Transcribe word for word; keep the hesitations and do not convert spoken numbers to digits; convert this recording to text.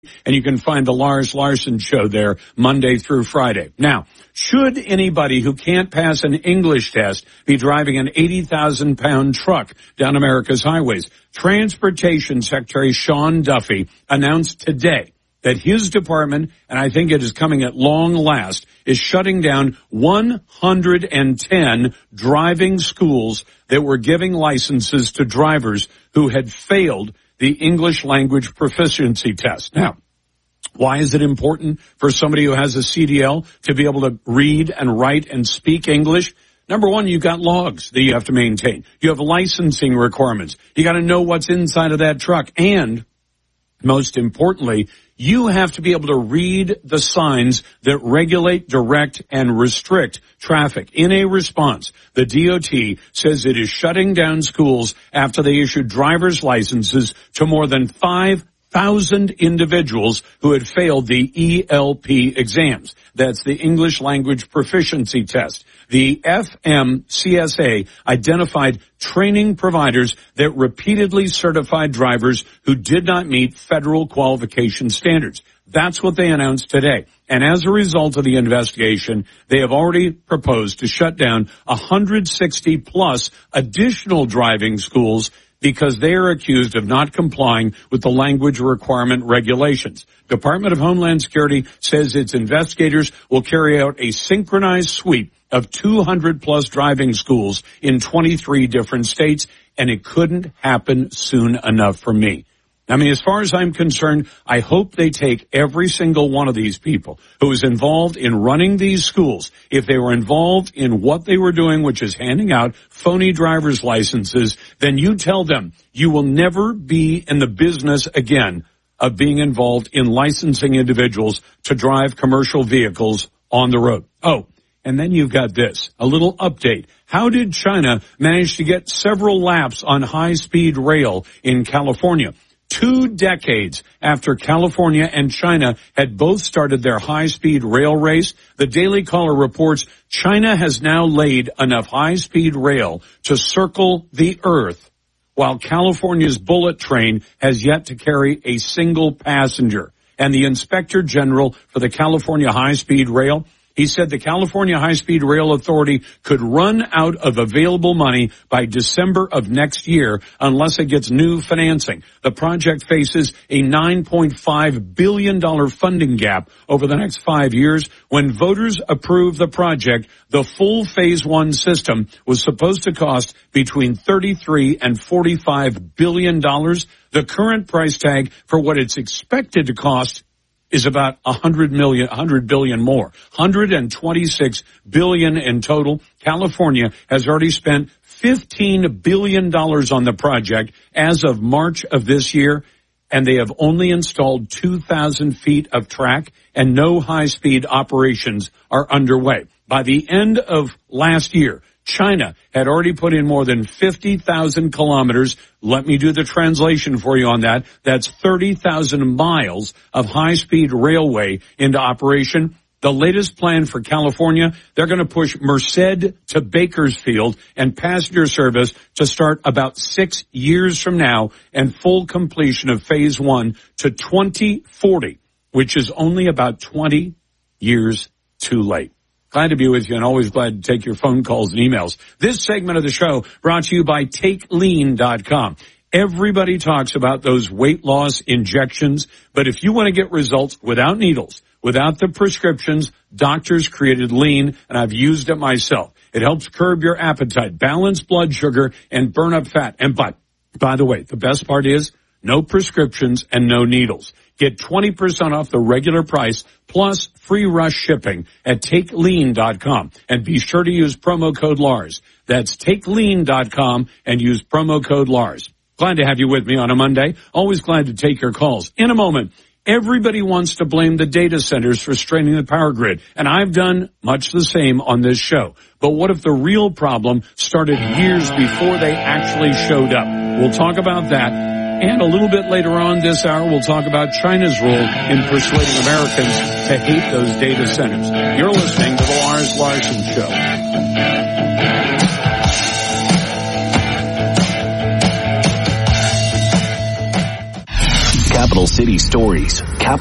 And you can find the Lars Larson Show there Monday through Friday. Now, should anybody who can't pass an English test be driving an eighty thousand pound truck down America's highways? Transportation Secretary Sean Duffy announced today that his department, and I think it is coming at long last, is shutting down one hundred ten driving schools that were giving licenses to drivers who had failed the English language proficiency test. Now, why is it important for somebody who has a C D L to be able to read and write and speak English? Number one, you've got logs that you have to maintain. You have licensing requirements. You got to know what's inside of that truck. And most importantly, you have to be able to read the signs that regulate, direct, and restrict traffic. In a response, the D O T says it is shutting down schools after they issued driver's licenses to more than five thousand individuals who had failed the E L P exams. That's the English Language Proficiency Test. The F M C S A identified training providers that repeatedly certified drivers who did not meet federal qualification standards. That's what they announced today. And as a result of the investigation, they have already proposed to shut down one hundred sixty plus additional driving schools because they are accused of not complying with the language requirement regulations. Department of Homeland Security says its investigators will carry out a synchronized sweep of two hundred plus driving schools in twenty-three different states, and it couldn't happen soon enough for me. I mean, as far as I'm concerned, I hope they take every single one of these people who was involved in running these schools. If they were involved in what they were doing, which is handing out phony driver's licenses, then you tell them you will never be in the business again of being involved in licensing individuals to drive commercial vehicles on the road. Oh, and then you've got this, a little update. How did China manage to get several laps on high-speed rail in California? Two decades after California and China had both started their high-speed rail race, the Daily Caller reports China has now laid enough high-speed rail to circle the earth, while California's bullet train has yet to carry a single passenger. And the Inspector General for the California High-Speed Rail, he said the California High-Speed Rail Authority could run out of available money by December of next year unless it gets new financing. The project faces a nine point five billion dollars funding gap over the next five years. When voters approved the project, the full phase one system was supposed to cost between thirty-three and forty-five billion dollars. The current price tag for what it's expected to cost is about a hundred million, a hundred billion more, one hundred twenty-six billion in total. California has already spent fifteen billion dollars on the project as of March of this year, and they have only installed two thousand feet of track, and no high-speed operations are underway. By the end of last year, China had already put in more than fifty thousand kilometers. Let me do the translation for you on that. That's thirty thousand miles of high-speed railway into operation. The latest plan for California, they're going to push Merced to Bakersfield and passenger service to start about six years from now, and full completion of phase one to twenty forty, which is only about twenty years too late. Glad to be with you, and always glad to take your phone calls and emails. This segment of the show brought to you by Take Lean dot com. Everybody talks about those weight loss injections, but if you want to get results without needles, without the prescriptions, doctors created Lean, and I've used it myself. It helps curb your appetite, balance blood sugar, and burn up fat. And by, by the way, the best part is no prescriptions and no needles. Get twenty percent off the regular price plus free rush shipping at Take Lean dot com. And be sure to use promo code Lars. That's Take Lean dot com and use promo code Lars. Glad to have you with me on a Monday. Always glad to take your calls. In a moment, everybody wants to blame the data centers for straining the power grid, and I've done much the same on this show. But what if the real problem started years before they actually showed up? We'll talk about that. And a little bit later on this hour, we'll talk about China's role in persuading Americans to hate those data centers. You're listening to the Lars Larson Show. Capital City Stories. Cap-